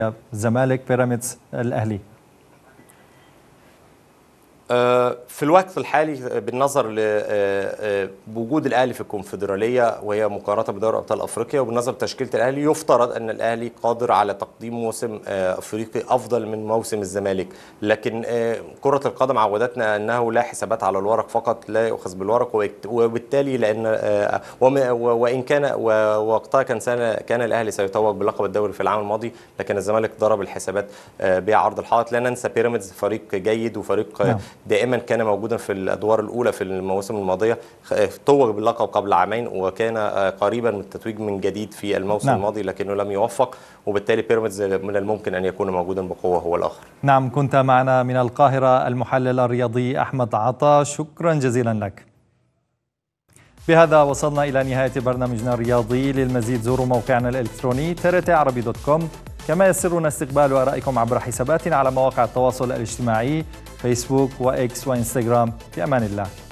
الزمالك، بيراميدز، الأهلي؟ في الوقت الحالي بالنظر لوجود الاهلي في الكونفدراليه وهي مقارنه بدوري ابطال افريقيا، وبالنظر لتشكيله الاهلي يفترض ان الاهلي قادر على تقديم موسم افريقي افضل من موسم الزمالك، لكن كره القدم عودتنا انه لا حسابات على الورق فقط، لا يؤخذ بالورق، وبالتالي لان وان كان وقتها كان الاهلي سيتوج بلقب الدوري في العام الماضي، لكن الزمالك ضرب الحسابات بعرض الحائط. لا ننسى بيراميدز فريق جيد وفريق دائما كان موجودا في الادوار الاولى في المواسم الماضيه، توج باللقب قبل عامين وكان قريبا من التتويج من جديد في الموسم الماضي لكنه لم يوفق، وبالتالي بيراميدز من الممكن ان يكون موجودا بقوه هو الاخر. نعم، كنت معنا من القاهره المحلل الرياضي احمد عطا، شكرا جزيلا لك. بهذا وصلنا الى نهايه برنامجنا الرياضي. للمزيد زوروا موقعنا الالكتروني trtarabi.com، كما يسرنا استقبال آرائكم عبر حساباتنا على مواقع التواصل الاجتماعي فيسبوك وإكس وإنستغرام. في أمان الله.